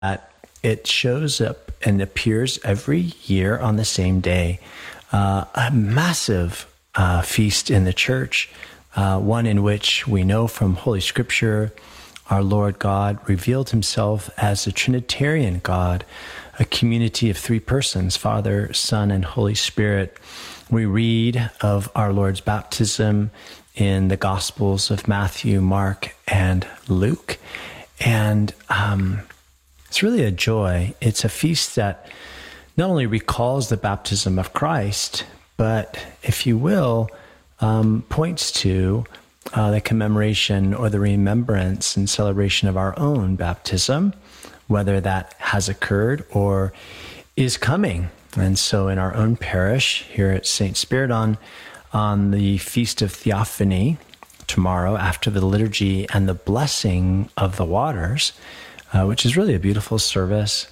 it shows up and appears every year on the same day. A massive feast in the church, one in which we know from Holy Scripture, our Lord God revealed himself as a Trinitarian God, a community of three persons, Father, Son, and Holy Spirit. We read of our Lord's baptism in the Gospels of Matthew, Mark, and Luke. And it's really a joy. It's a feast that not only recalls the baptism of Christ, but, if you will, points to the commemoration or the remembrance and celebration of our own baptism, whether that has occurred or is coming. And so in our own parish here at St. Spiridon, on the Feast of Theophany, tomorrow after the liturgy and the blessing of the waters, which is really a beautiful service,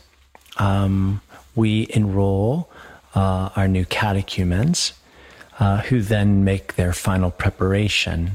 we enroll our new catechumens, who then make their final preparation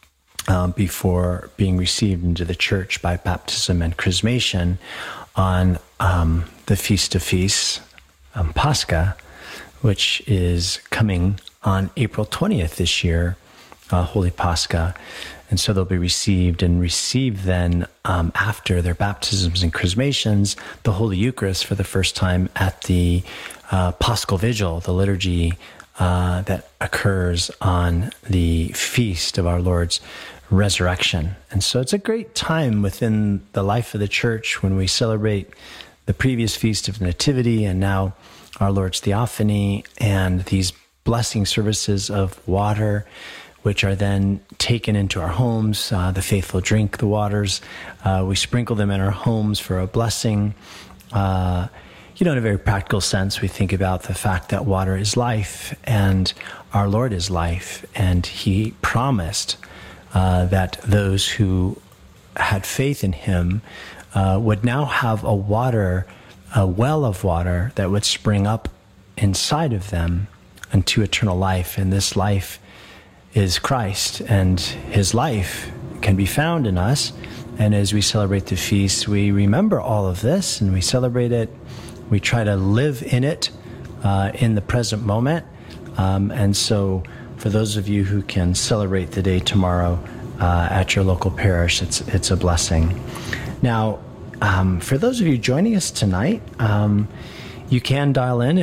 before being received into the church by baptism and chrismation on the Feast of Feasts, Pascha, which is coming on April 20th this year, Holy Pascha. And so they'll be received and receive then, after their baptisms and chrismations, the Holy Eucharist for the first time at the Paschal Vigil, the liturgy that occurs on the feast of our Lord's resurrection. And so it's a great time within the life of the church when we celebrate the previous Feast of Nativity and now our Lord's Theophany and these blessing services of water, which are then taken into our homes. The faithful drink the waters. We sprinkle them in our homes for a blessing. In a very practical sense, we think about the fact that water is life and our Lord is life. And he promised that those who had faith in him would now have a well of water that would spring up inside of them unto eternal life. And this life is Christ, and his life can be found in us. And as we celebrate the feast, we remember all of this and we celebrate it. We try to live in it in the present moment. And so for those of you who can celebrate the day tomorrow at your local parish, it's a blessing. Now, for those of you joining us tonight, you can dial in at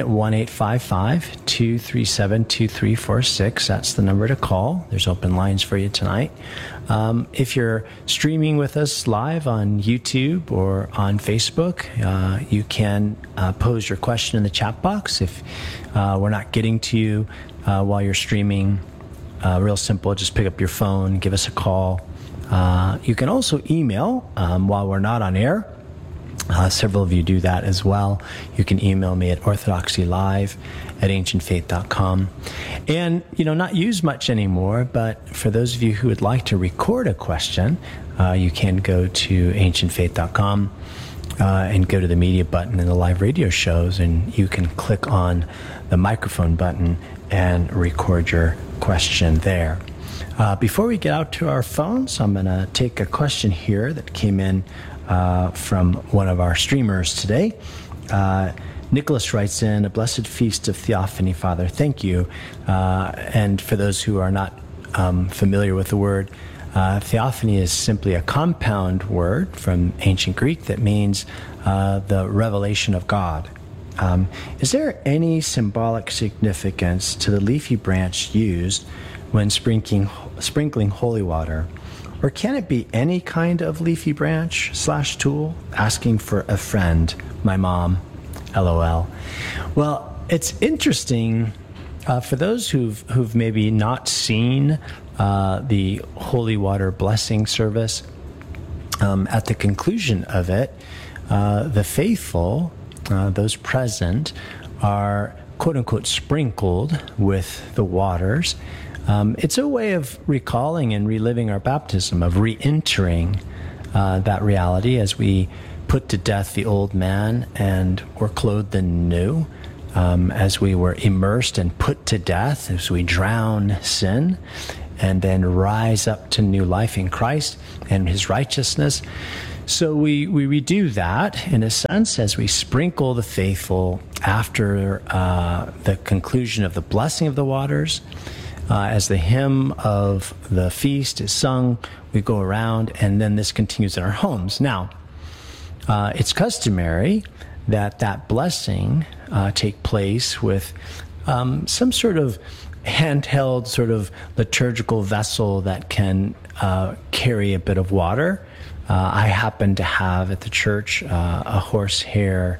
1-855-237-2346. That's the number to call. There's open lines for you tonight. If you're streaming with us live on YouTube or on Facebook, you can pose your question in the chat box. If we're not getting to you while you're streaming, real simple, just pick up your phone, give us a call. You can also email while we're not on air. Several of you do that as well. You can email me at orthodoxylive@ancientfaith.com. And, not used much anymore, but for those of you who would like to record a question, you can go to ancientfaith.com and go to the media button in the live radio shows, and you can click on the microphone button and record your question there. Before we get out to our phones, I'm going to take a question here that came in from one of our streamers today. Nicholas writes in, "A blessed feast of Theophany, Father. Thank you." And for those who are not familiar with the word, Theophany is simply a compound word from ancient Greek that means the revelation of God. Is there any symbolic significance to the leafy branch used when sprinkling holy water? Or can it be any kind of leafy branch / tool? Asking for a friend, my mom, LOL. Well, it's interesting for those who've maybe not seen the holy water blessing service. At the conclusion of it, the faithful, those present, are quote unquote sprinkled with the waters. It's a way of recalling and reliving our baptism, of re-entering that reality as we put to death the old man and were clothed in new, as we were immersed and put to death, as we drown sin and then rise up to new life in Christ and his righteousness. So we redo that in a sense as we sprinkle the faithful after the conclusion of the blessing of the waters. As the hymn of the feast is sung, we go around, and then this continues in our homes. Now, it's customary that blessing take place with some sort of handheld sort of liturgical vessel that can carry a bit of water. I happen to have at the church a horsehair.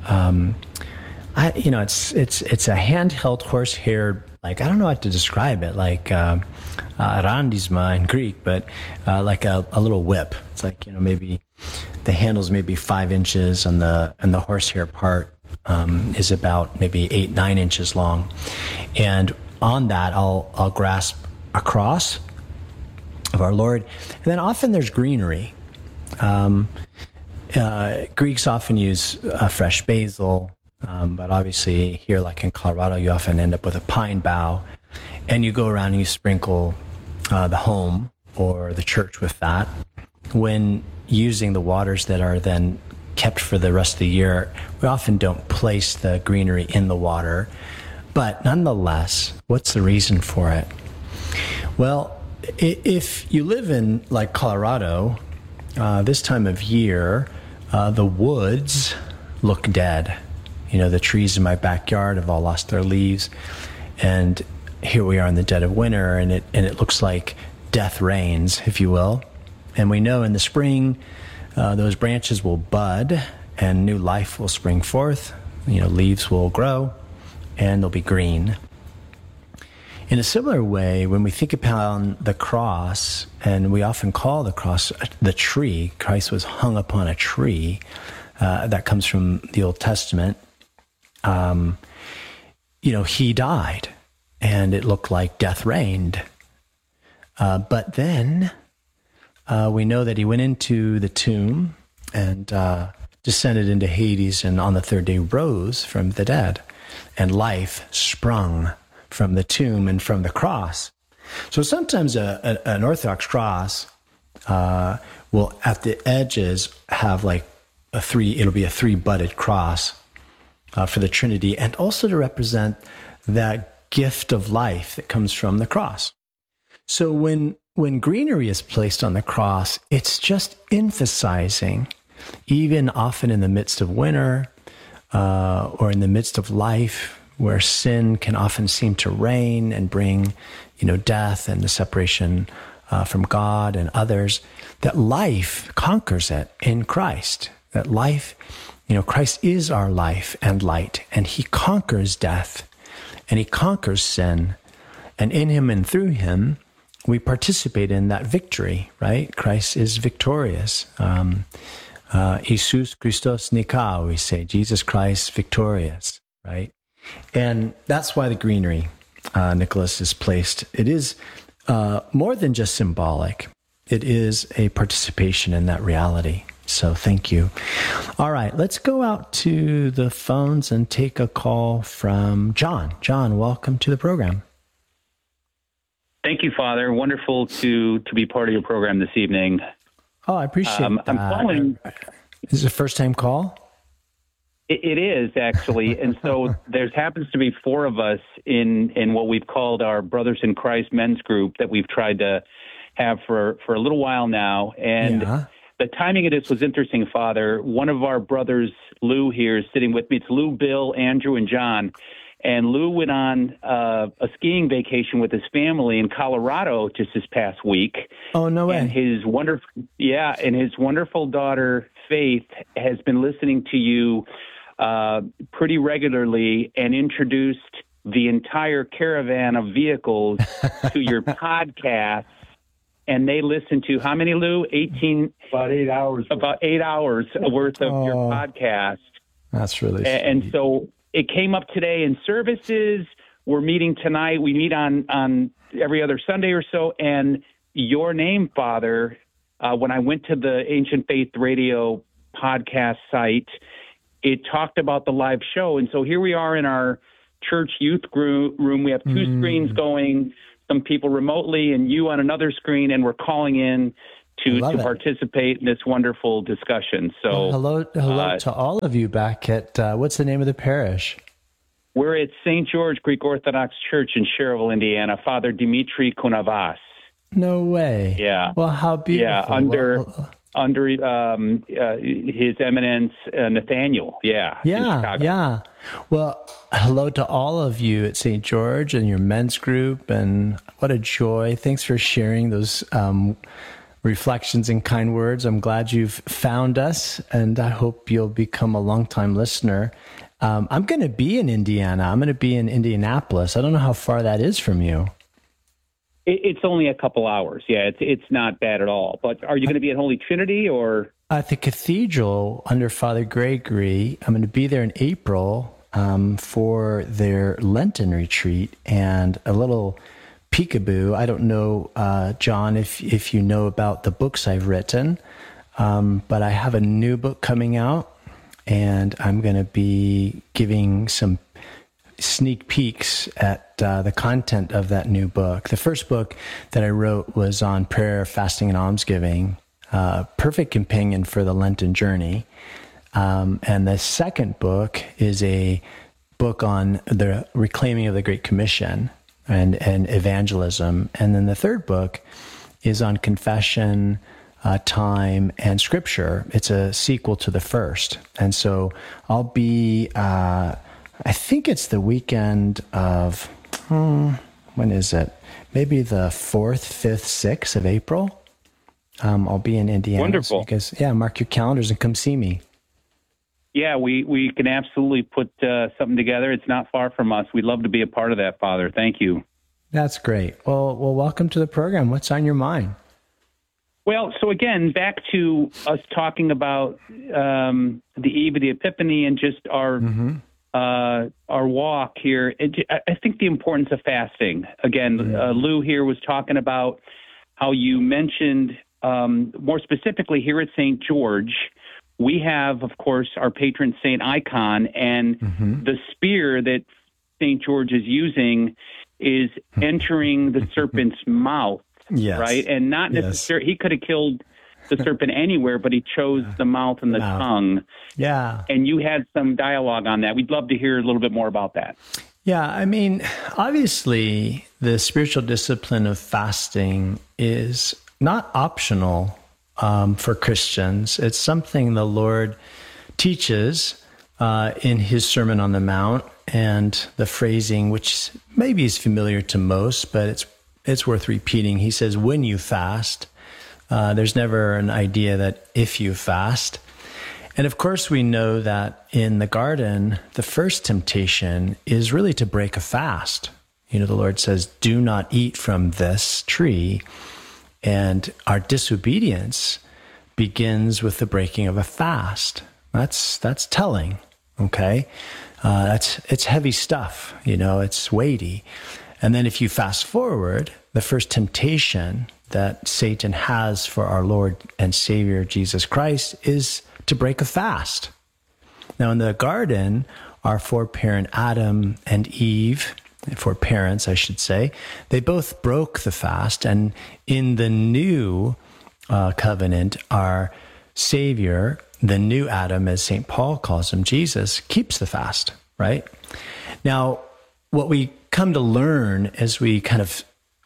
It's a handheld horsehair. Like, I don't know how to describe it. Like arandisma in Greek, but like a little whip. It's like, maybe the handle's maybe 5 inches, and the horsehair part is about maybe 8-9 inches long, and on that I'll grasp a cross of our Lord, and then often there's greenery. Greeks often use fresh basil, but obviously here, like in Colorado, you often end up with a pine bough, and you go around and you sprinkle the home or the church with that. When using the waters that are then kept for the rest of the year, we often don't place the greenery in the water, but nonetheless, what's the reason for it? Well, if you live in like Colorado, this time of year, the woods look dead. The trees in my backyard have all lost their leaves, and here we are in the dead of winter, and it looks like death reigns, if you will. And we know in the spring, those branches will bud, and new life will spring forth. Leaves will grow, and they'll be green. In a similar way, when we think about the cross, and we often call the cross the tree, Christ was hung upon a tree. That comes from the Old Testament. He died, and it looked like death reigned. But then we know that he went into the tomb and descended into Hades, and on the third day rose from the dead, and life sprung from the tomb and from the cross. So sometimes an Orthodox cross will at the edges have like it'll be a 3-budded cross for the Trinity, and also to represent that gift of life that comes from the cross. So when greenery is placed on the cross, it's just emphasizing, even often in the midst of winter or in the midst of life, where sin can often seem to reign and bring, death and the separation from God and others, that life conquers it in Christ. That life, Christ is our life and light, and he conquers death, and he conquers sin. And in him and through him, we participate in that victory, right? Christ is victorious. Jesus Christos Nika, we say, Jesus Christ victorious, right? And that's why the greenery, Nicholas, is placed. It is more than just symbolic. It is a participation in that reality. So thank you. All right, let's go out to the phones and take a call from John. John, welcome to the program. Thank you, Father. Wonderful to be part of your program this evening. Oh, I appreciate that. I'm calling. Is it a first-time call? It is, actually. And so there happens to be 4 of us in what we've called our Brothers in Christ men's group that we've tried to have for a little while now. And the timing of this was interesting, Father. One of our brothers, Lou, here is sitting with me. It's Lou, Bill, Andrew, and John. And Lou went on a skiing vacation with his family in Colorado just this past week. Oh, no way. And his wonderful daughter, Faith, has been listening to you pretty regularly and introduced the entire caravan of vehicles to your podcast. And they listen to how many, Lou? 18? About 8 hours. About 8 hours worth of your podcast. That's really sweet. And so it came up today in services. We're meeting tonight. We meet on every other Sunday or so. And your name, Father, when I went to the Ancient Faith Radio podcast site, it talked about the live show. And so here we are in our church youth room. We have 2 screens going, some people remotely and you on another screen, and we're calling in to participate in this wonderful discussion. So hello to all of you back at, what's the name of the parish? We're at St. George Greek Orthodox Church in Schererville, Indiana. Father Dimitri Kounavas. No way. Yeah. Well, how beautiful. Yeah, under His Eminence Nathaniel. Yeah. Yeah. Well, hello to all of you at St. George and your men's group, and what a joy. Thanks for sharing those reflections and kind words. I'm glad you've found us, and I hope you'll become a longtime listener. I'm going to be in Indiana. I'm going to be in Indianapolis. I don't know how far that is from you. It's only a couple hours. Yeah, it's not bad at all. But are you going to be at Holy Trinity or? At the cathedral under Father Gregory. I'm going to be there in April for their Lenten retreat, and a little peekaboo. I don't know, John, if you know about the books I've written, but I have a new book coming out, and I'm going to be giving some sneak peeks at the content of that new book. The first book that I wrote was on prayer, fasting, and almsgiving, perfect companion for the Lenten journey. And the second book is a book on the reclaiming of the Great Commission and evangelism. And then the third book is on confession, time, and scripture. It's a sequel to the first. And so I'll be... I think it's the weekend of, when is it? Maybe the 4th, 5th, 6th of April. I'll be in Indiana. Wonderful. Mark your calendars and come see me. Yeah, we can absolutely put something together. It's not far from us. We'd love to be a part of that, Father. Thank you. That's great. Well, welcome to the program. What's on your mind? Well, so again, back to us talking about the Eve of the Epiphany and just our walk here. I think the importance of fasting. Again, Lou here was talking about how you mentioned, more specifically here at St. George, we have, of course, our patron saint icon, and the spear that St. George is using is entering the serpent's mouth, right? And not necessarily, he could have killed the serpent anywhere, but he chose the mouth and the tongue. Yeah. And you had some dialogue on that. We'd love to hear a little bit more about that. Yeah. I mean, obviously, the spiritual discipline of fasting is not optional for Christians. It's something the Lord teaches in his Sermon on the Mount, and the phrasing, which maybe is familiar to most, but it's worth repeating. He says, when you fast. There's never an idea that if you fast. And of course, we know that in the garden, the first temptation is really to break a fast. The Lord says, do not eat from this tree. And our disobedience begins with the breaking of a fast. That's telling, okay? It's heavy stuff, it's weighty. And then if you fast forward, the first temptation that Satan has for our Lord and Savior Jesus Christ is to break a fast. Now in the garden, our foreparent Adam and Eve, foreparents I should say, they both broke the fast. And in the new covenant, our Savior, the new Adam, as St. Paul calls him, Jesus, keeps the fast, right? Now, what we come to learn as we kind of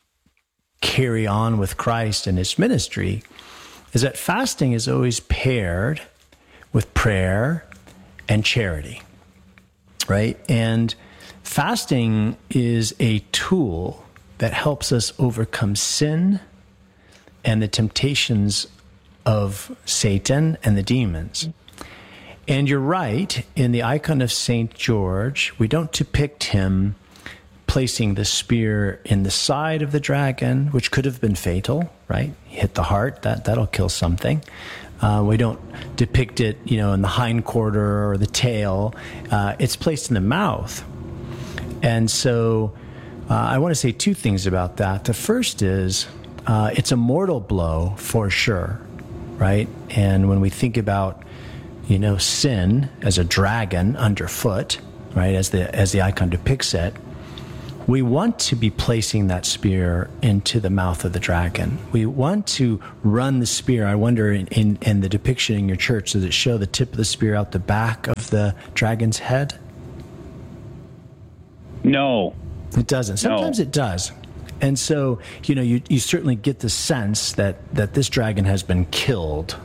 carry on with Christ and his ministry is that fasting is always paired with prayer and charity, right? And fasting is a tool that helps us overcome sin and the temptations of Satan and the demons. And you're right, in the icon of St. George, we don't depict him placing the spear in the side of the dragon, which could have been fatal, right? Hit the heart, that'll kill something. We don't depict it, in the hind quarter or the tail. It's placed in the mouth. And so I want to say two things about that. The first is it's a mortal blow for sure, right? And when we think about, sin as a dragon underfoot, right, as the icon depicts it, we want to be placing that spear into the mouth of the dragon. We want to run the spear. I wonder, in the depiction in your church, does it show the tip of the spear out the back of the dragon's head? No. It doesn't. Sometimes it does. And so, you certainly get the sense that this dragon has been killed,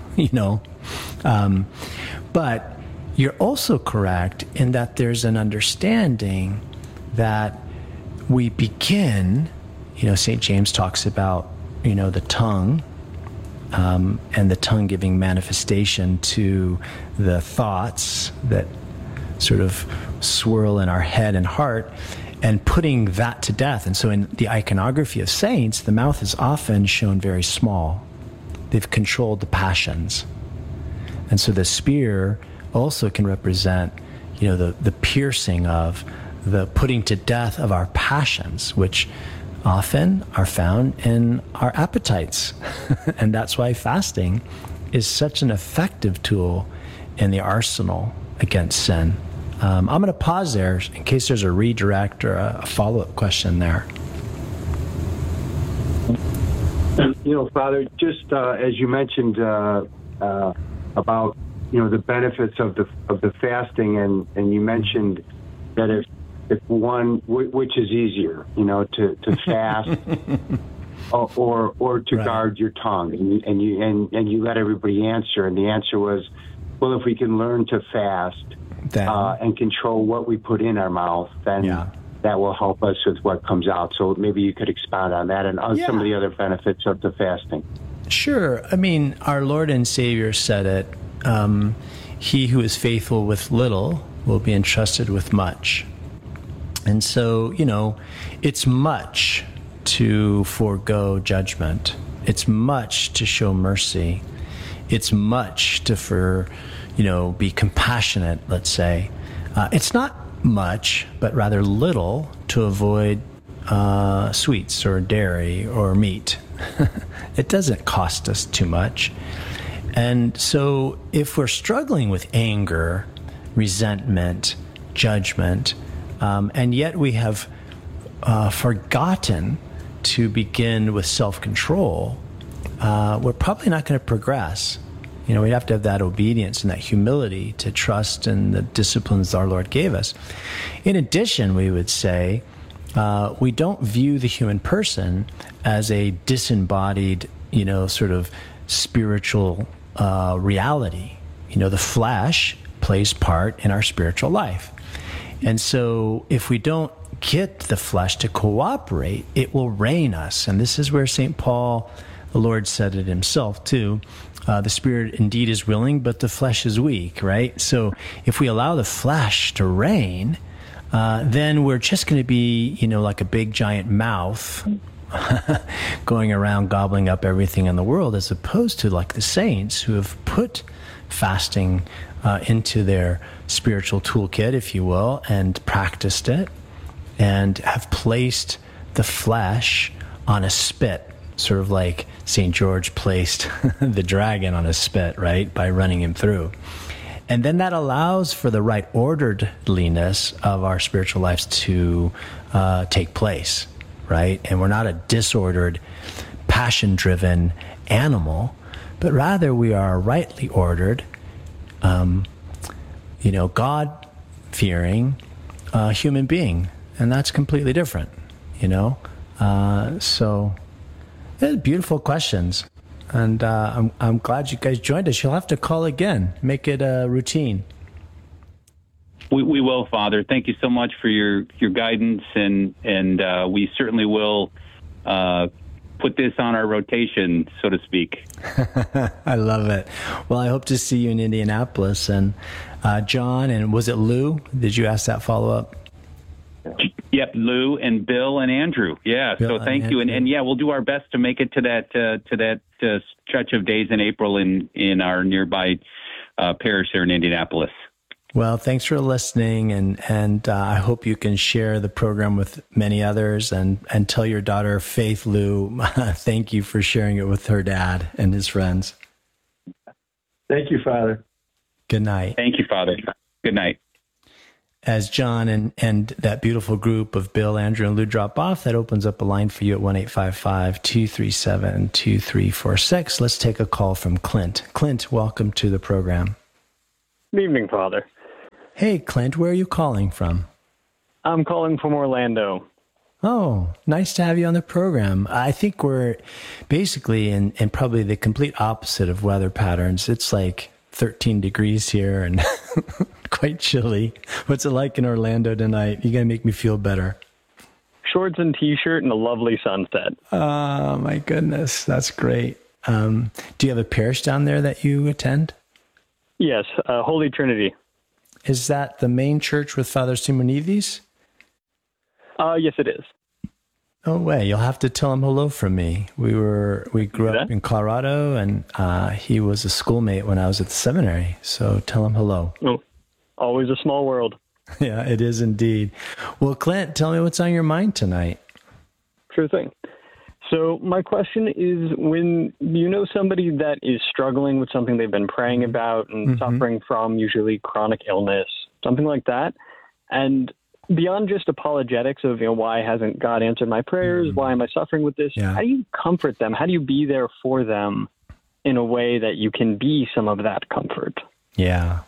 But you're also correct in that there's an understanding that we begin, St. James talks about, the tongue, and the tongue giving manifestation to the thoughts that sort of swirl in our head and heart, and putting that to death. And so in the iconography of saints, the mouth is often shown very small. They've controlled the passions. And so the spear also can represent, the piercing of the putting to death of our passions, which often are found in our appetites. And that's why fasting is such an effective tool in the arsenal against sin. I'm going to pause there in case there's a redirect or a follow-up question there. Father, just as you mentioned about the benefits of the fasting, and you mentioned that if one, which is easier, to fast or to right. guard your tongue, and you let everybody answer, and the answer was, well, if we can learn to fast and control what we put in our mouth, then that will help us with what comes out. So maybe you could expound on that and on some of the other benefits of the fasting. Sure. I mean, our Lord and Savior said it. He who is faithful with little will be entrusted with much. And so, it's much to forego judgment. It's much to show mercy. It's much to be compassionate, let's say. It's not much, but rather little to avoid sweets or dairy or meat. It doesn't cost us too much. And so if we're struggling with anger, resentment, judgment, and yet we have forgotten to begin with self-control, we're probably not going to progress. We have to have that obedience and that humility to trust in the disciplines our Lord gave us. In addition, we would say, we don't view the human person as a disembodied, sort of spiritual reality. The flesh plays part in our spiritual life. And so if we don't get the flesh to cooperate, it will reign us. And this is where St. Paul, the Lord said it himself too, the spirit indeed is willing, but the flesh is weak, right? So if we allow the flesh to reign, then we're just going to be, like a big giant mouth going around gobbling up everything in the world, as opposed to like the saints who have put fasting into their spiritual toolkit, if you will, and practiced it, and have placed the flesh on a spit, sort of like St. George placed the dragon on a spit, right, by running him through. And then that allows for the right orderliness of our spiritual lives to take place, right? And we're not a disordered, passion-driven animal, but rather we are a rightly ordered, God-fearing human being. And that's completely different, So they're beautiful questions. And I'm glad you guys joined us. You'll have to call again. Make it a routine. We will, Father. Thank you so much for your guidance, and we certainly will put this on our rotation, so to speak. I love it. Well, I hope to see you in Indianapolis. And John, and was it Lou? Did you ask that follow-up? Yep, Lou and Bill and Andrew. Yeah, Bill, so thank you, and we'll do our best to make it to that stretch of days in April in our nearby parish here in Indianapolis. Well, thanks for listening, and I hope you can share the program with many others, and tell your daughter Faith Lou, thank you for sharing it with her dad and his friends. Thank you, Father. Good night. Thank you, Father. Good night. as John and that beautiful group of Bill, Andrew, and Lou drop off, that opens up a line for you at 1-855-237-2346. Let's take a call from Clint. Clint, welcome to the program. Good evening, Father. Hey, Clint, where are you calling from? I'm calling from Orlando. Oh, nice to have you on the program. I think we're basically in probably the complete opposite of weather patterns. It's like 13 degrees here and quite chilly. What's it like in Orlando tonight? You're going to make me feel better. Shorts and T-shirt and a lovely sunset. Oh, my goodness. That's great. Do you have a parish down there that you attend? Yes, Holy Trinity. Is that the main church with Father Simonides? Yes, it is. No way. You'll have to tell him hello from me. We grew up in Colorado, and he was a schoolmate when I was at the seminary. So tell him hello. Oh, always a small world. Yeah, it is indeed. Well, Clint, tell me what's on your mind tonight. Sure thing. So my question is, when you know somebody that is struggling with something they've been praying about and suffering from, usually chronic illness, something like that, and beyond just apologetics of, why hasn't God answered my prayers? Why am I suffering with this? Yeah. How do you comfort them? How do you be there for them in a way that you can be some of that comfort? Yeah.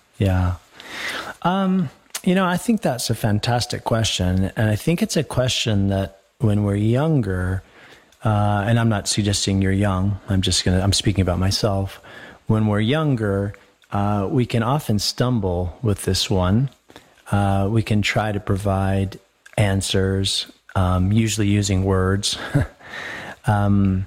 I think that's a fantastic question. And I think it's a question that when we're younger, and I'm not suggesting you're young, I'm speaking about myself. When we're younger, we can often stumble with this one. We can try to provide answers, usually using words. And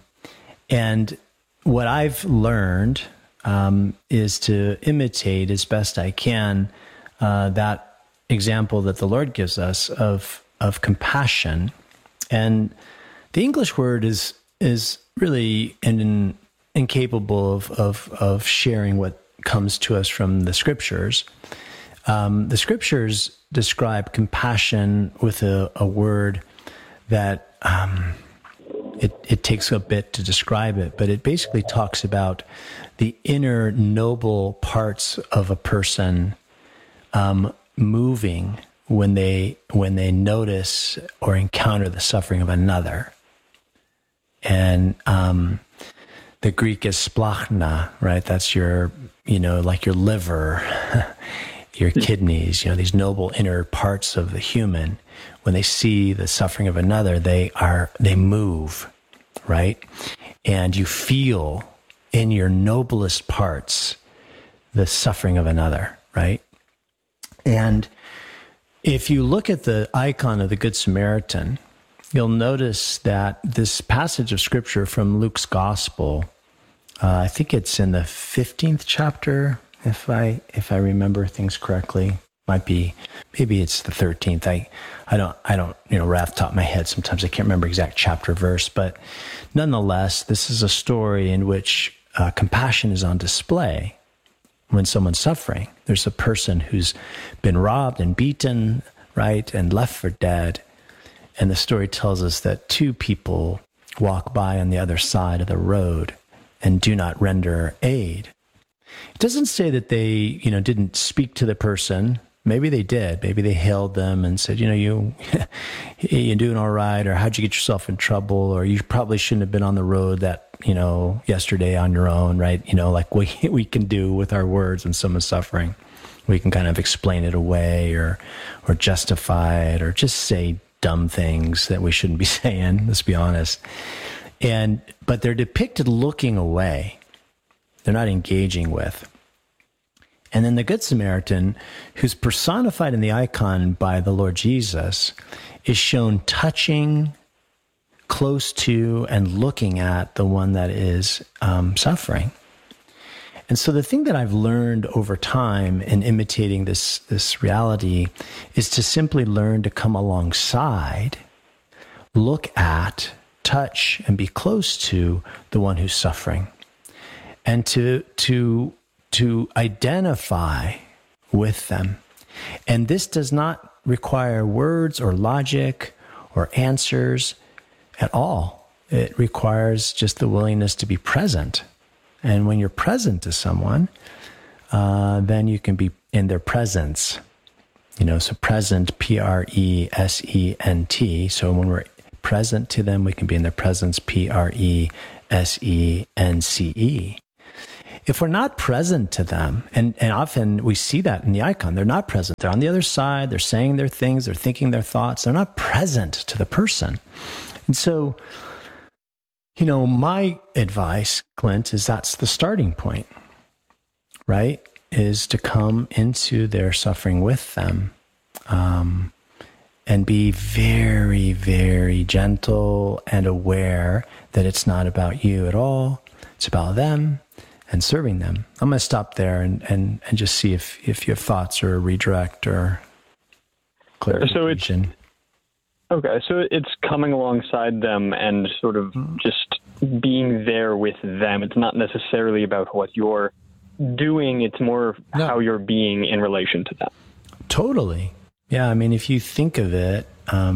what I've learned is to imitate as best I can that example that the Lord gives us of compassion. And the English word is really incapable of sharing what comes to us from the Scriptures. The Scriptures describe compassion with a word that it takes a bit to describe it, but it basically talks about the inner noble parts of a person moving when they notice or encounter the suffering of another. And the Greek is splachna, right? That's your, like your liver, your kidneys, these noble inner parts of the human. When they see the suffering of another, they move, right? And you feel in your noblest parts the suffering of another, right? And if you look at the icon of the Good Samaritan, you'll notice that this passage of Scripture from Luke's Gospel, I think it's in the 15th chapter, if I remember things correctly. Maybe it's the 13th. I don't right off the top of my head. Sometimes I can't remember exact chapter verse, but nonetheless, this is a story in which compassion is on display when someone's suffering. There's a person who's been robbed and beaten, right, and left for dead. And the story tells us that two people walk by on the other side of the road and do not render aid. It doesn't say that they, didn't speak to the person. Maybe they did. Maybe they hailed them and said, you doing all right? Or how'd you get yourself in trouble? Or you probably shouldn't have been on the road that, yesterday on your own, right? Like we can do with our words when someone's suffering. We can kind of explain it away or justify it or just say dumb things that we shouldn't be saying, let's be honest. But they're depicted looking away. They're not engaging with. And then the Good Samaritan, who's personified in the icon by the Lord Jesus, is shown touching close to and looking at the one that is suffering. And so the thing that I've learned over time in imitating this reality is to simply learn to come alongside, look at, touch, and be close to the one who's suffering. And to identify with them. And this does not require words or logic or answers at all. It requires just the willingness to be present. And when you're present to someone, then you can be in their presence. So present, Present. So when we're present to them, we can be in their presence, Presence. If we're not present to them, and often we see that in the icon, they're not present. They're on the other side. They're saying their things. They're thinking their thoughts. They're not present to the person. And so, my advice, Clint, is that's the starting point, right? Is to come into their suffering with them, and be very, very gentle and aware that it's not about you at all. It's about them and serving them. I'm going to stop there and just see if you have thoughts or a redirect or clarification. So it's coming alongside them and sort of just being there with them. It's not necessarily about what you're doing. It's more how you're being in relation to them. Totally. Yeah. I mean, if you think of it,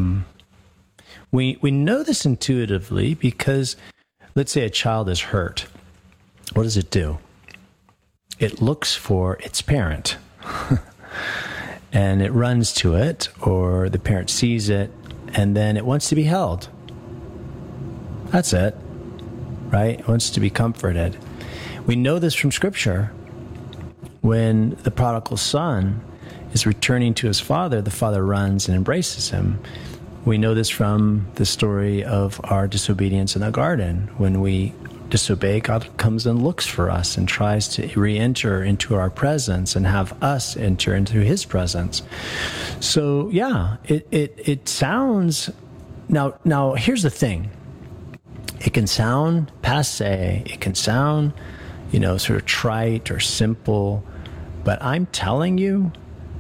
we know this intuitively because let's say a child is hurt. What does it do? It looks for its parent and it runs to it, or the parent sees it, and then it wants to be held. That's it, right? It wants to be comforted. We know this from Scripture. When the prodigal son is returning to his father, the father runs and embraces him. We know this from the story of our disobedience in the garden. When we disobey, God comes and looks for us and tries to re-enter into our presence and have us enter into his presence. So yeah, it sounds, now here's the thing. It can sound passé, it can sound, sort of trite or simple, but I'm telling you,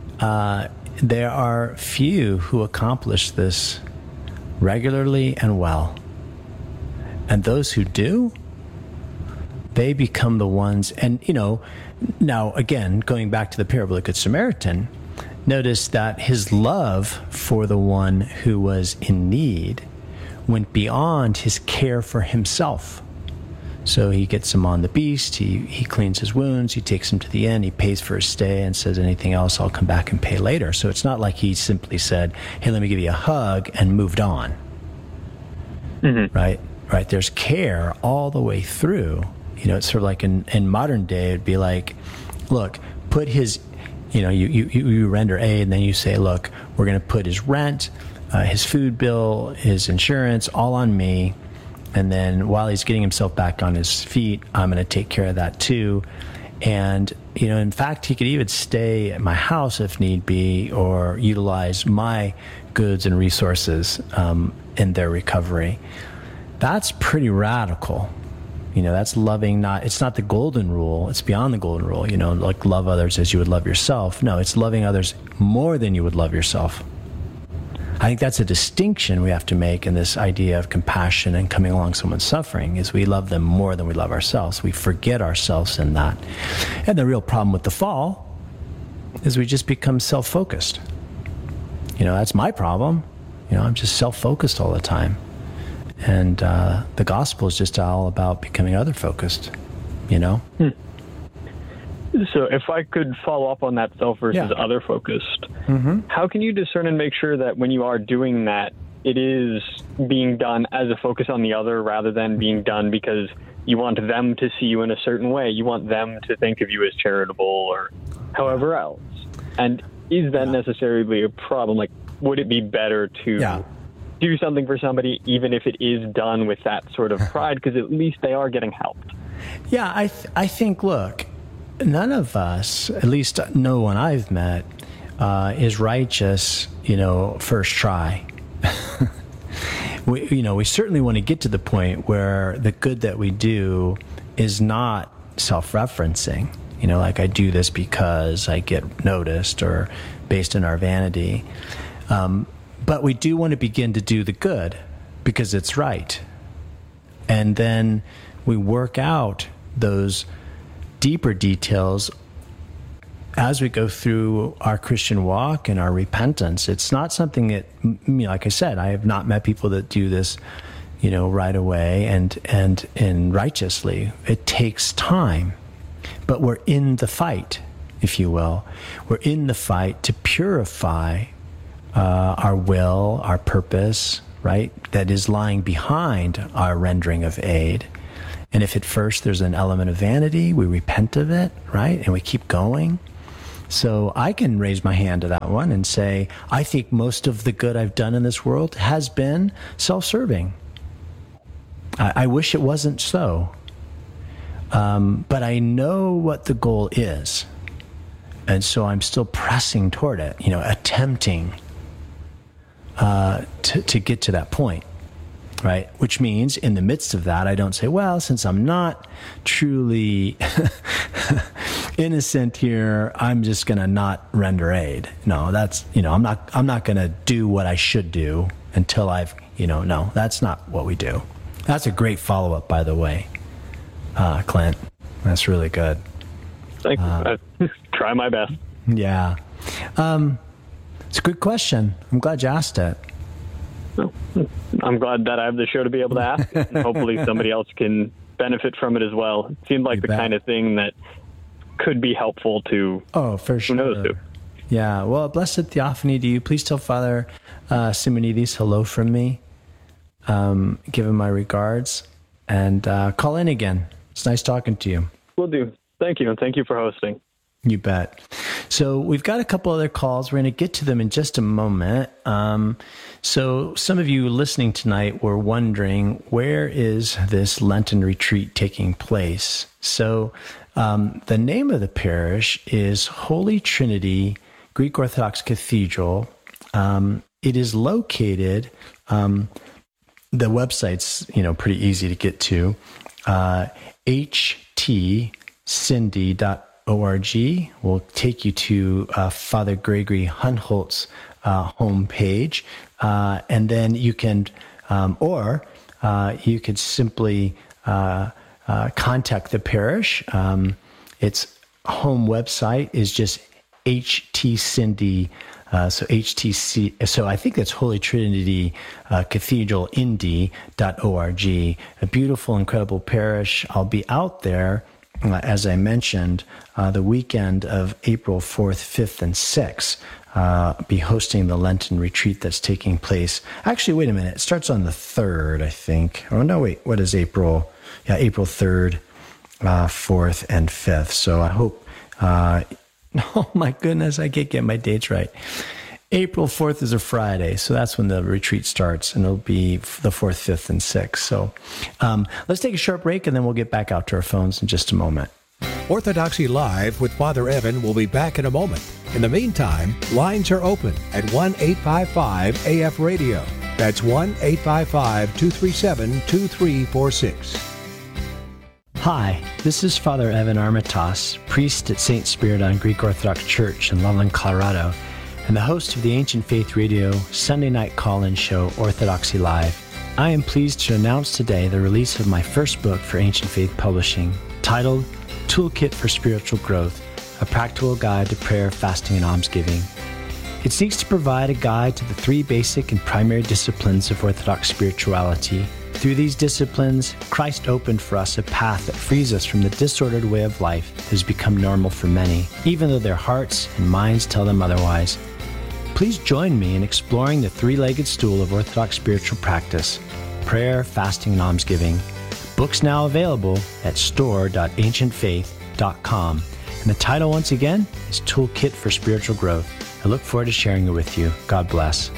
there are few who accomplish this regularly and well. And those who do, they become the ones, and now again, going back to the parable of the Good Samaritan, notice that his love for the one who was in need went beyond his care for himself. So he gets him on the beast, he cleans his wounds, he takes him to the inn, he pays for his stay and says, anything else, I'll come back and pay later. So it's not like he simply said, hey, let me give you a hug, and moved on. Mm-hmm. Right? There's care all the way through. It's sort of like in modern day, it'd be like, look, put his, you render aid, and then you say, look, we're going to put his rent, his food bill, his insurance, all on me. And then while he's getting himself back on his feet, I'm going to take care of that too. And, in fact, he could even stay at my house if need be, or utilize my goods and resources in their recovery. That's pretty radical. That's loving, it's not the golden rule. It's beyond the golden rule, like love others as you would love yourself. No, it's loving others more than you would love yourself. I think that's a distinction we have to make in this idea of compassion and coming along someone's suffering, is we love them more than we love ourselves. We forget ourselves in that. And the real problem with the fall is we just become self-focused. That's my problem. I'm just self-focused all the time. And the gospel is just all about becoming other-focused, So if I could follow up on that self versus other-focused, how can you discern and make sure that when you are doing that, it is being done as a focus on the other rather than being done because you want them to see you in a certain way? You want them to think of you as charitable or however else. And is that necessarily a problem? Like, would it be better to do something for somebody, even if it is done with that sort of pride, because at least they are getting helped? Yeah, I think, look, none of us, at least no one I've met, is righteous, first try. We certainly want to get to the point where the good that we do is not self-referencing. Like I do this because I get noticed or based on our vanity. But we do want to begin to do the good because it's right. And then we work out those deeper details as we go through our Christian walk and our repentance. It's not something that, like I said, I have not met people that do this, right away and righteously. It takes time, but we're in the fight. if you will. We're in the fight to purify our will, our purpose, right? That is lying behind our rendering of aid. And if at first there's an element of vanity, we repent of it, right? And we keep going. So I can raise my hand to that one and say, I think most of the good I've done in this world has been self-serving. I wish it wasn't so. But I know what the goal is. And so I'm still pressing toward it, attempting to get to that point, right? Which means in the midst of that, I don't say, well, since I'm not truly innocent here, I'm just going to not render aid. No, that's, I'm not going to do what I should do until I've, no, that's not what we do. That's a great follow-up, by the way, Clint. That's really good. Thank you. I try my best. Yeah. It's a good question. I'm glad you asked it. Well, I'm glad that I have the show to be able to ask it, and hopefully somebody else can benefit from it as well. It seemed like the kind of thing that could be helpful to for sure. Who knows who. Yeah. Well, blessed theophany to you. Please tell Father Simonides hello from me. Give him my regards. And call in again. It's nice talking to you. Will do. Thank you, and thank you for hosting. You bet. So we've got a couple other calls. We're going to get to them in just a moment. So some of you listening tonight were wondering, where is this Lenten retreat taking place? So the name of the parish is Holy Trinity Greek Orthodox Cathedral. It is located, the website's pretty easy to get to, htcindy.org will take you to Father Gregory Hunholt's homepage, and then you can, or you could simply contact the parish. Its home website is just htcindy. So HTC, so I think that's Holy Trinity Cathedral Indy.org. A beautiful, incredible parish. I'll be out there, as I mentioned, the weekend of April 4th, 5th, and 6th. Be hosting the Lenten retreat that's taking place. Actually, wait a minute. It starts on the 3rd, I think. Oh, no, wait. What is April? Yeah, April 3rd, 4th, and 5th. So I hope... oh my goodness, I can't get my dates right. April 4th is a Friday, so that's when the retreat starts, and it'll be the 4th, 5th, and 6th. So let's take a short break, and then we'll get back out to our phones in just a moment. Orthodoxy Live with Father Evan will be back in a moment. In the meantime, lines are open at 1-855-AF-RADIO. That's 1-855-237-2346. Hi, this is Father Evan Armitage, priest at St. Spiridon Greek Orthodox Church in Loveland, Colorado, and the host of the Ancient Faith Radio Sunday night call-in show, Orthodoxy Live. I am pleased to announce today the release of my first book for Ancient Faith Publishing, titled Toolkit for Spiritual Growth, a practical guide to prayer, fasting, and almsgiving. It seeks to provide a guide to the three basic and primary disciplines of Orthodox spirituality. Through these disciplines, Christ opened for us a path that frees us from the disordered way of life that has become normal for many, even though their hearts and minds tell them otherwise. Please join me in exploring the three-legged stool of Orthodox spiritual practice, prayer, fasting, and almsgiving. Books now available at store.ancientfaith.com. And the title, once again, is Toolkit for Spiritual Growth. I look forward to sharing it with you. God bless.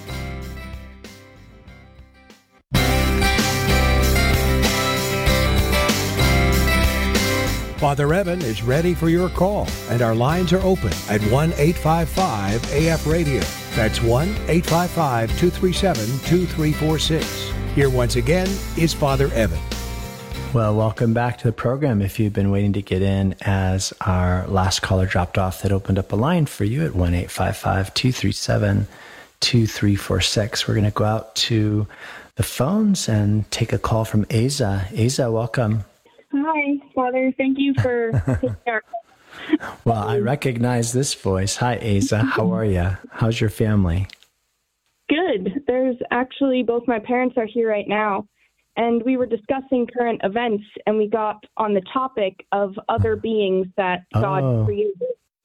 Father Evan is ready for your call, and our lines are open at 1-855-AF-RADIO. That's 1-855-237-2346. Here once again is Father Evan. Well, welcome back to the program. If you've been waiting to get in as our last caller dropped off, that opened up a line for you at 1-855-237-2346. We're going to go out to the phones and take a call from Asa. Asa, welcome. Hi, Father. Thank you for taking our call. Well, I recognize this voice. Hi, Asa. How are you? How's your family? Good. There's actually both my parents are here right now, and we were discussing current events, and we got on the topic of other beings that God created.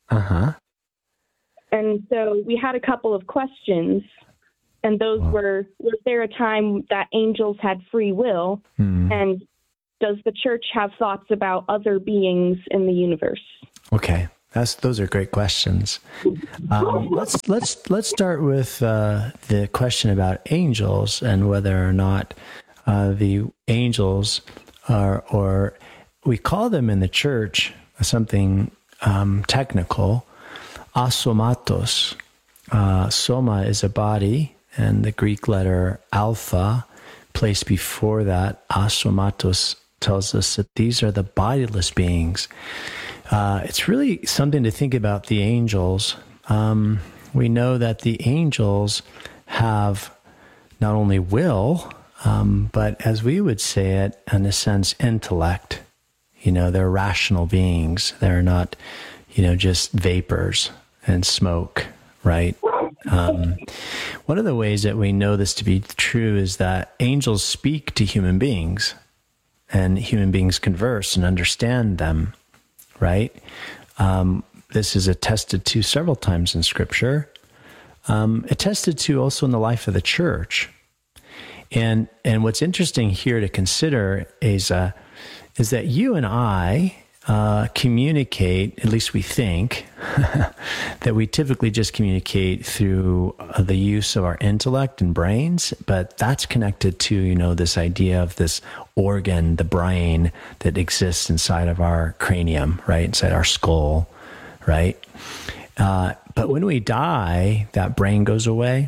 Uh-huh. And so we had a couple of questions, and those were, was there a time that angels had free will? And does the church have thoughts about other beings in the universe? Okay. Those are great questions. Let's start with the question about angels and whether or not the angels are, or we call them in the church something technical, asomatos. Soma is a body, and the Greek letter alpha placed before that, asomatos, tells us that these are the bodiless beings. It's really something to think about the angels. We know that the angels have not only will, but as we would say it, in a sense, intellect. They're rational beings. They're not, just vapors and smoke, right? One of the ways that we know this to be true is that angels speak to human beings, and human beings converse and understand them. Right? This is attested to several times in Scripture. Attested to also in the life of the church. And what's interesting here to consider is that you and I communicate, at least we think, that we typically just communicate through the use of our intellect and brains, but that's connected to, this idea of this organ, the brain, that exists inside of our cranium, right? Inside our skull, right? But when we die, that brain goes away.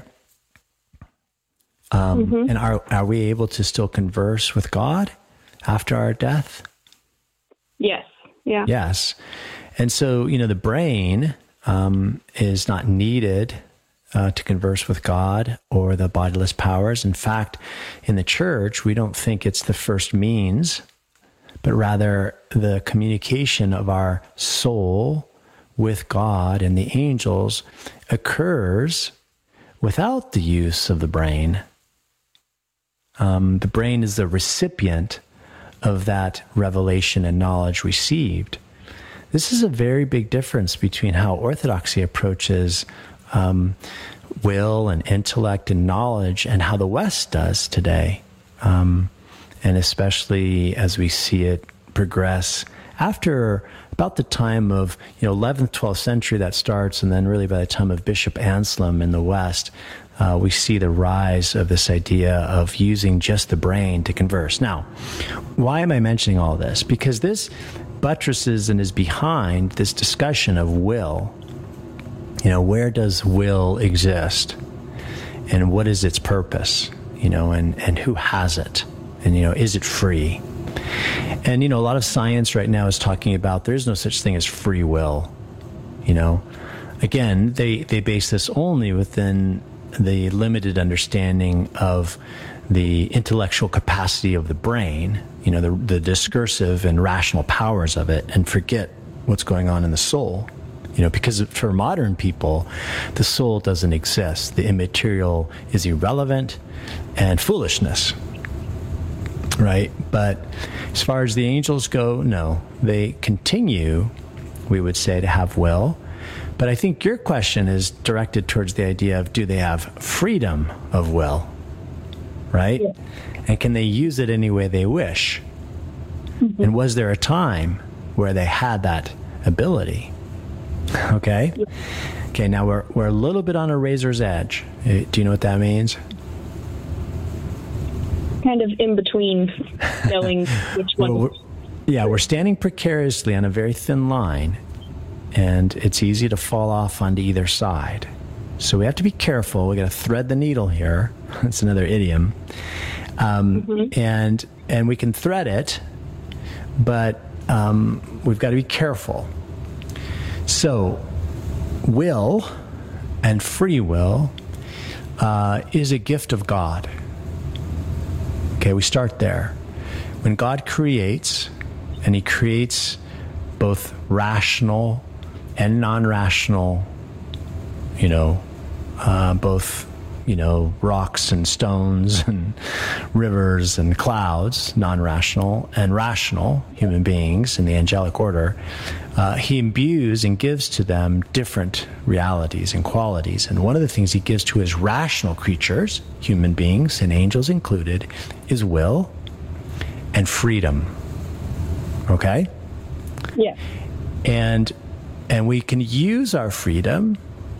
And are we able to still converse with God after our death? Yes. Yeah. Yes. And so, the brain is not needed to converse with God or the bodiless powers. In fact, in the church, we don't think it's the first means, but rather the communication of our soul with God and the angels occurs without the use of the brain. The brain is the recipient of that revelation and knowledge received. This is a very big difference between how Orthodoxy approaches will and intellect and knowledge and how the West does today. And especially as we see it progress after about the time of 11th, 12th century that starts, and then really by the time of Bishop Anselm in the West, we see the rise of this idea of using just the brain to converse. Now, why am I mentioning all this? Because this buttresses and is behind this discussion of will. Where does will exist? And what is its purpose? And who has it? And, is it free? And, a lot of science right now is talking about there is no such thing as free will. Again, they base this only within the limited understanding of the intellectual capacity of the brain, the discursive and rational powers of it, and forget what's going on in the soul. Because for modern people, the soul doesn't exist. The immaterial is irrelevant and foolishness, right? But as far as the angels go, no, they continue, we would say, to have will. But I think your question is directed towards the idea of, do they have freedom of will, right? Yeah. And can they use it any way they wish? Mm-hmm. And was there a time where they had that ability? Okay. Yeah. Okay, now we're a little bit on a razor's edge. Do you know what that means? Kind of in between, knowing which one. Well, we're standing precariously on a very thin line, and it's easy to fall off onto either side. So we have to be careful. We got to thread the needle here. That's another idiom. And we can thread it, but we've got to be careful. So will and free will is a gift of God. Okay, we start there. When God creates, and he creates both rational and non-rational, both rocks and stones and rivers and clouds, non-rational, and rational human beings in the angelic order, he imbues and gives to them different realities and qualities. And one of the things he gives to his rational creatures, human beings and angels included, is will and freedom. Okay? Yeah. And we can use our freedom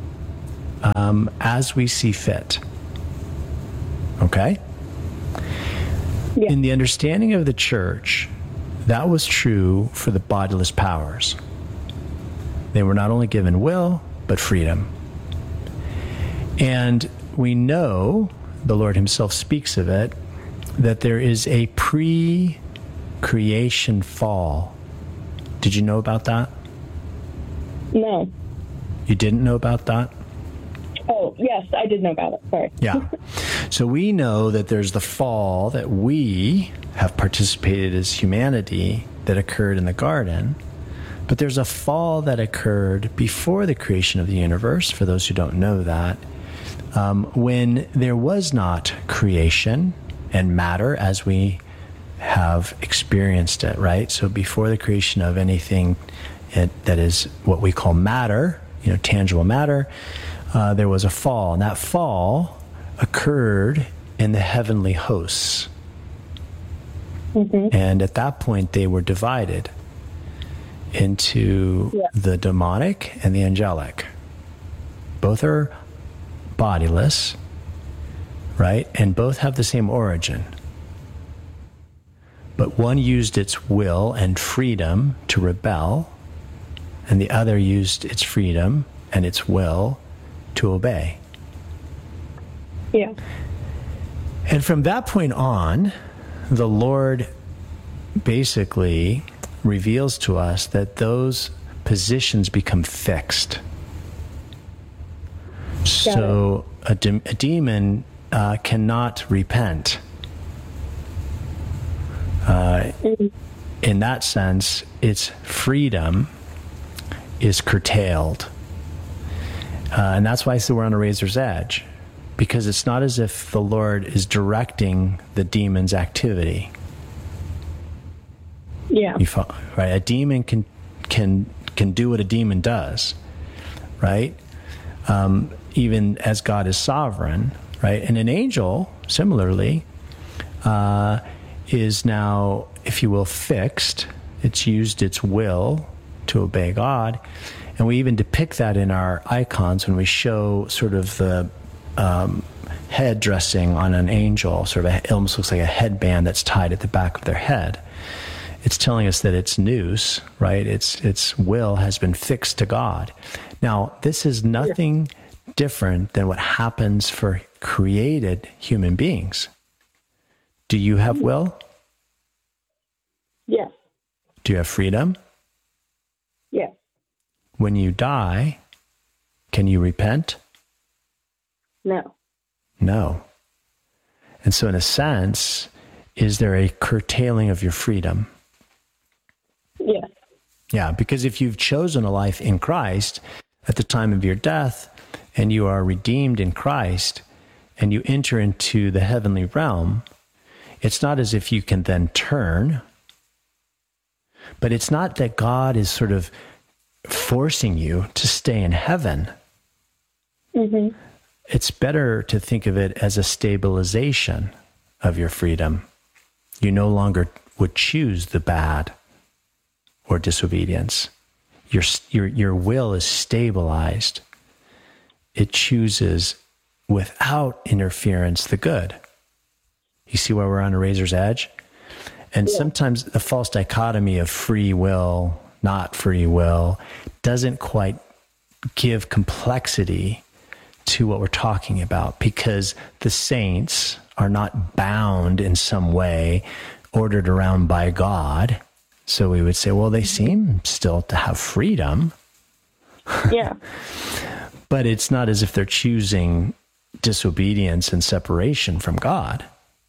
as we see fit. Okay? Yeah. In the understanding of the church, that was true for the bodiless powers. They were not only given will, but freedom. And we know, the Lord himself speaks of it, that there is a pre-creation fall. Did you know about that? No. You didn't know about that? Oh, yes, I did know about it. Sorry. Yeah. So we know that there's the fall that we have participated as humanity that occurred in the garden, but there's a fall that occurred before the creation of the universe, for those who don't know that, when there was not creation and matter as we have experienced it, right? So before the creation of anything that is what we call matter, tangible matter, there was a fall, and that fall occurred in the heavenly hosts. Mm-hmm. And at that point, they were divided into the demonic and the angelic. Both are bodiless, right? And both have the same origin. But one used its will and freedom to rebel, and the other used its freedom and its will to obey. Yeah. And from that point on, the Lord basically reveals to us that those positions become fixed. So a demon cannot repent. In that sense, its freedom is curtailed. And that's why I say we're on a razor's edge, because it's not as if the Lord is directing the demon's activity. Yeah. Right? A demon can do what a demon does, right? Even as God is sovereign, right? And an angel, similarly, is now, if you will, fixed. It's used its will to obey God. And we even depict that in our icons when we show sort of the head dressing on an angel, it almost looks like a headband that's tied at the back of their head. It's telling us that its nous, right, its will has been fixed to God. Now, this is nothing different than what happens for created human beings. Do you have will? Yes. Do you have freedom? Yes. When you die, can you repent? No. No. And so in a sense, is there a curtailing of your freedom? Yes. Yeah, because if you've chosen a life in Christ at the time of your death, and you are redeemed in Christ, and you enter into the heavenly realm, it's not as if you can then turn, but it's not that God is sort of forcing you to stay in heaven. Mm-hmm. It's better to think of it as a stabilization of your freedom. You no longer would choose the bad or disobedience. Your will is stabilized. It chooses without interference the good. You see why we're on a razor's edge? And sometimes the false dichotomy of free will, not free will, doesn't quite give complexity to what we're talking about, because the saints are not bound in some way, ordered around by God. So we would say, well, they seem still to have freedom. Yeah. But it's not as if they're choosing disobedience and separation from God.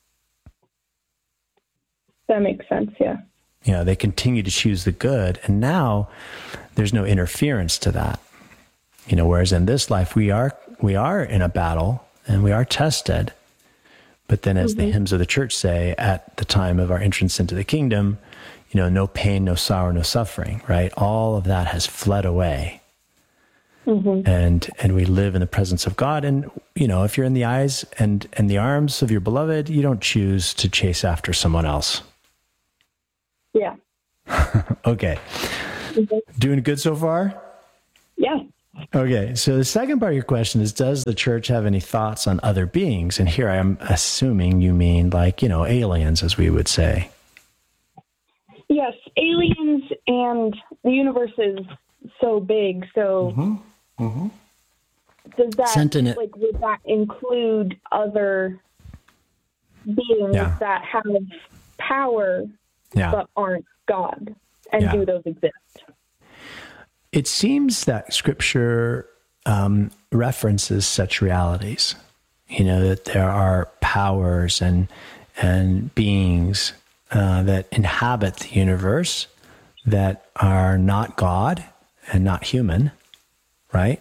That makes sense, yeah. They continue to choose the good, and now there's no interference to that. Whereas in this life we are in a battle and we are tested. But then as the hymns of the church say, at the time of our entrance into the kingdom, no pain, no sorrow, no suffering, right? All of that has fled away. And we live in the presence of God. And, if you're in the eyes and the arms of your beloved, you don't choose to chase after someone else. Yeah. Okay. Doing good so far? Yeah. Okay. So the second part of your question is, does the church have any thoughts on other beings? And here I am assuming you mean aliens, as we would say. Yes, aliens, and the universe is so big. So does that, would that include other beings that have power but aren't God? And do those exist? It seems that Scripture references such realities, that there are powers and beings that inhabit the universe that are not God and not human, right?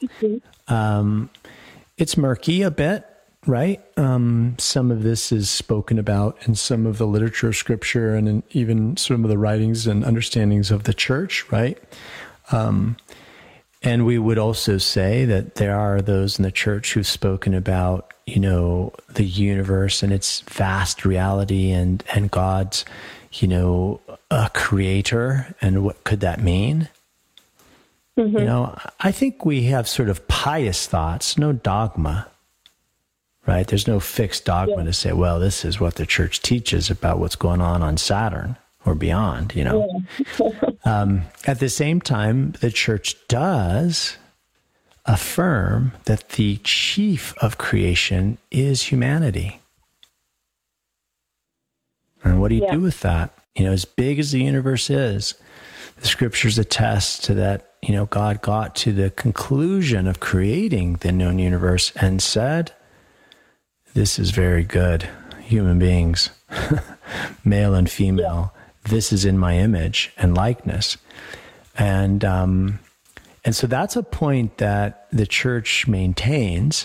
It's murky a bit, right? Some of this is spoken about in some of the literature of Scripture and in even some of the writings and understandings of the church, right? And we would also say that there are those in the church who've spoken about, the universe and its vast reality and God's, a creator, and what could that mean? I think we have sort of pious thoughts, no dogma, right? There's no fixed dogma to say, well, this is what the church teaches about what's going on Saturn or beyond, At the same time, the church does affirm that the chief of creation is humanity. And what do you do with that? As big as the universe is, the Scriptures attest to that, God got to the conclusion of creating the known universe and said, this is very good. Human beings, male and female, this is in my image and likeness. And so that's a point that the church maintains,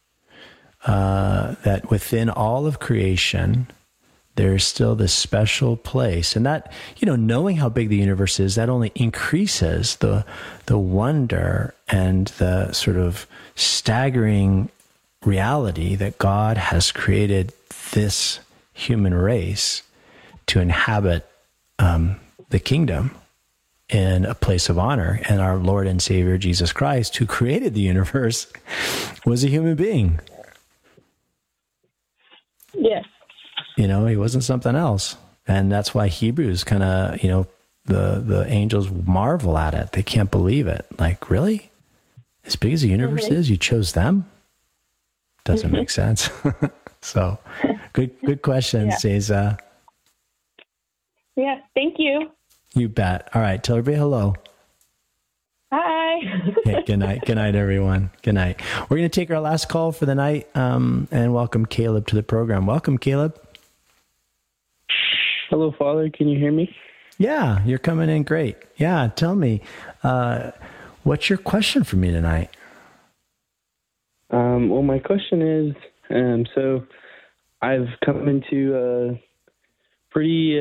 that within all of creation, there's still this special place. And that, knowing how big the universe is, that only increases the wonder and the sort of staggering reality that God has created this human race to inhabit the kingdom in a place of honor. And our Lord and Savior, Jesus Christ, who created the universe, was a human being. Yes. He wasn't something else. And that's why Hebrews kind of, the angels marvel at it. They can't believe it. Like, really? As big as the universe is, you chose them? Doesn't make sense. So, good question, Cesar. Yeah, thank you. You bet. All right, tell everybody hello. Hi. Okay, good night. Good night, everyone. Good night. We're going to take our last call for the night and welcome Caleb to the program. Welcome, Caleb. Hello, Father. Can you hear me? Yeah, you're coming in great. Yeah, tell me, what's your question for me tonight? Well, my question is, so I've come into a pretty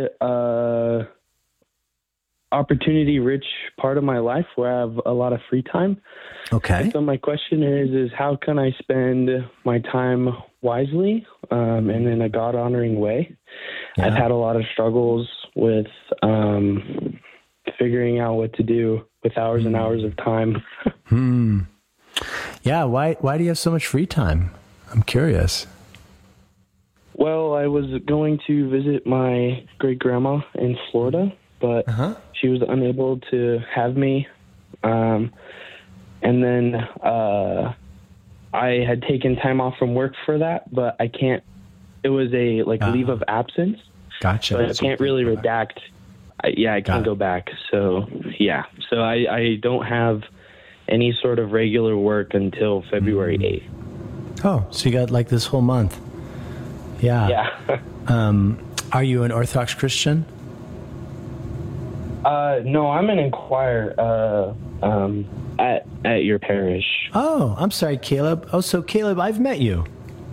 opportunity-rich part of my life where I have a lot of free time. Okay. So my question is how can I spend my time wisely and in a God-honoring way? Yeah. I've had a lot of struggles with figuring out what to do with hours and hours of time. Yeah, why do you have so much free time? I'm curious. Well, I was going to visit my great-grandma in Florida, but she was unable to have me. And then I had taken time off from work for that, but I can't. It was a leave of absence. Gotcha. But I can't really redact. I can't go back. So, yeah. So I don't have any sort of regular work until February 8th. Oh, so you got like this whole month. Yeah. Yeah. Are you an Orthodox Christian? No, I'm an inquirer. at your parish. Oh, I'm sorry, Caleb. Oh, so Caleb, I've met you.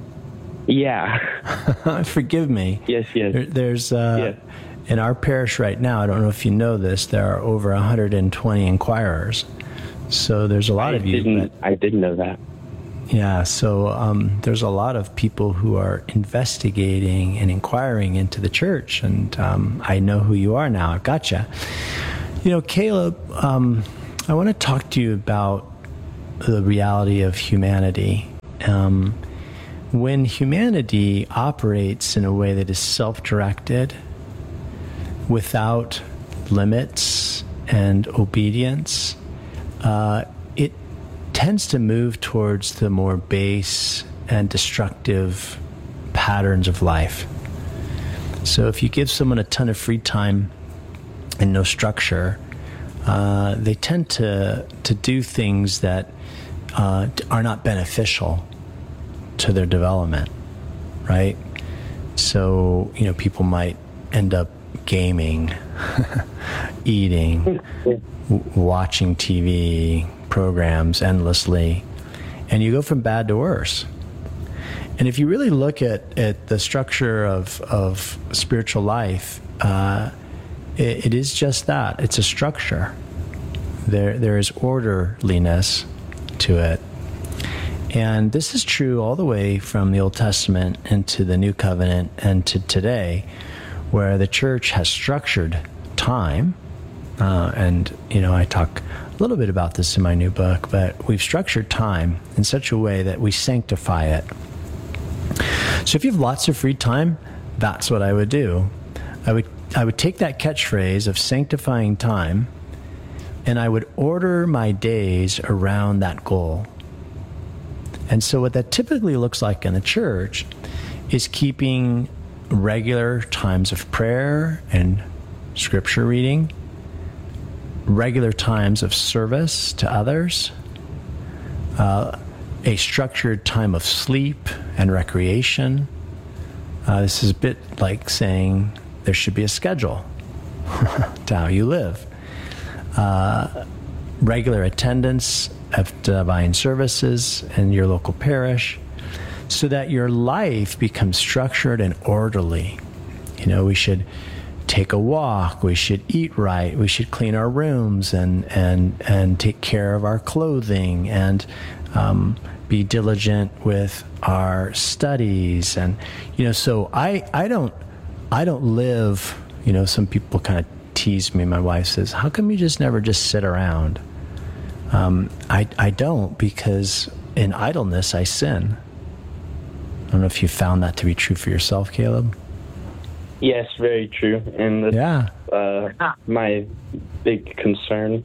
Yeah. Forgive me. Yes. There's in our parish right now, I don't know if you know this, there are over 120 inquirers. So there's a lot of you. I didn't know that. Yeah, so there's a lot of people who are investigating and inquiring into the church, and I know who you are now. I've got you. You know, Caleb, I want to talk to you about the reality of humanity. When humanity operates in a way that is self-directed, without limits and obedience, it tends to move towards the more base and destructive patterns of life. So if you give someone a ton of free time and no structure, they tend to do things that are not beneficial to their development, right? So, you know, people might end up gaming, eating, watching TV programs endlessly, and you go from bad to worse. And if you really look at the structure of spiritual life, it is just that. It's a structure. There is orderliness to it. And this is true all the way from the Old Testament into the New Covenant and to today, where the church has structured time. And, you know, I talk a little bit about this in my new book, but we've structured time in such a way that we sanctify it. So if you have lots of free time, that's what I would do. I would take that catchphrase of sanctifying time, and I would order my days around that goal. And so what that typically looks like in the church is keeping regular times of prayer and scripture reading, regular times of service to others, a structured time of sleep and recreation. This is a bit like saying there should be a schedule to how you live. Regular attendance of divine services in your local parish, so that your life becomes structured and orderly. You know, we should take a walk, we should eat right, we should clean our rooms and take care of our clothing, and be diligent with our studies. And, you know, so I don't live, you know, some people kind of tease me. My wife says, how come you just never just sit around? I don't, because in idleness I sin. I don't know if you found that to be true for yourself, Caleb. Yes, very true. And that's my big concern.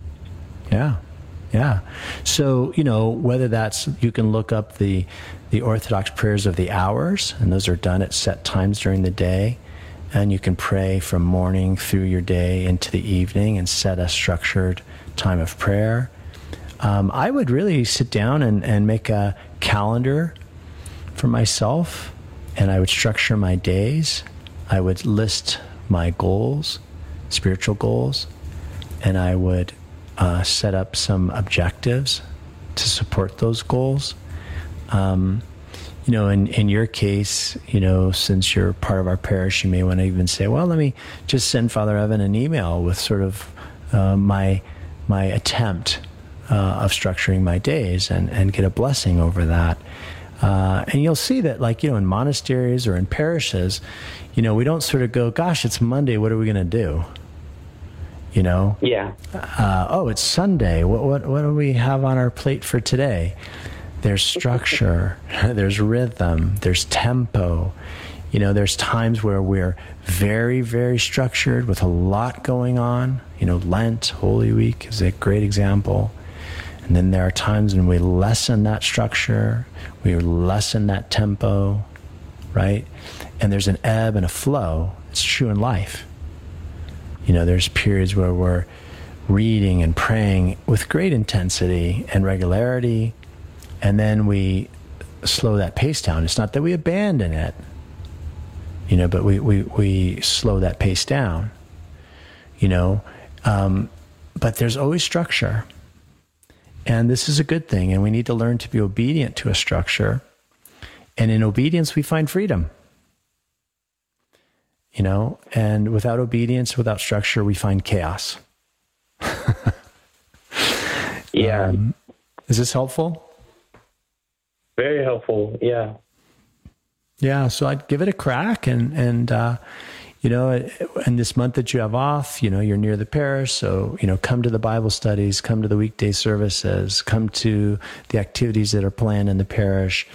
Yeah. So, you know, whether that's, you can look up the Orthodox prayers of the hours, and those are done at set times during the day. And you can pray from morning through your day into the evening and set a structured time of prayer. I would really sit down and make a calendar for myself, and I would structure my days. I would list my goals, spiritual goals, and I would set up some objectives to support those goals. You know, in your case, you know, since you're part of our parish, you may want to even say, well, let me just send Father Evan an email with sort of my attempt of structuring my days, and get a blessing over that. And you'll see that, like, you know, in monasteries or in parishes, you know, we don't sort of go, gosh, it's Monday, what are we going to do? You know? Yeah. Oh, it's Sunday. What do we have on our plate for today? There's structure, there's rhythm, there's tempo. You know, there's times where we're very, very structured with a lot going on. You know, Lent, Holy Week is a great example. And then there are times when we lessen that structure, we lessen that tempo, right? And there's an ebb and a flow. It's true in life. You know, there's periods where we're reading and praying with great intensity and regularity, and then we slow that pace down. It's not that we abandon it, you know, but we slow that pace down, you know. But there's always structure. And this is a good thing. And we need to learn to be obedient to a structure. And in obedience, we find freedom. And without obedience, without structure, we find chaos. Yeah. Is this helpful? Very helpful. Yeah. Yeah. So I'd give it a crack and in this month that you have off, you're near the parish. So, come to the Bible studies, come to the weekday services, come to the activities that are planned in the parish.